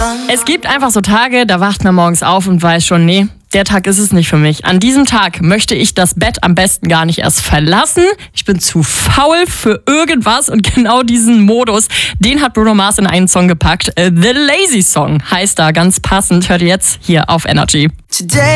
Es gibt einfach so Tage, da wacht man morgens auf und weiß schon, nee, der Tag ist es nicht für mich. An diesem Tag möchte ich das Bett am besten gar nicht erst verlassen. Ich bin zu faul für irgendwas und genau diesen Modus, den hat Bruno Mars in einen Song gepackt. The Lazy Song heißt da ganz passend. Hört ihr jetzt hier auf Energy.